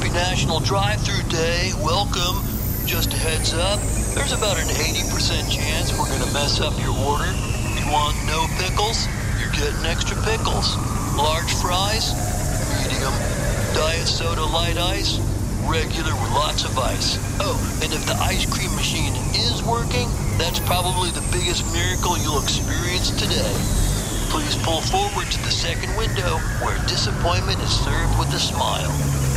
National Drive-Thru Day. Welcome. Just a heads up, there's about an 80% chance we're gonna mess up your order. You want no pickles? You're getting extra pickles. Large fries? Medium. Diet soda light ice? Regular with lots of ice. Oh, and if the ice cream machine is working, that's probably the biggest miracle you'll experience today. Please pull forward to the second window where disappointment is served with a smile.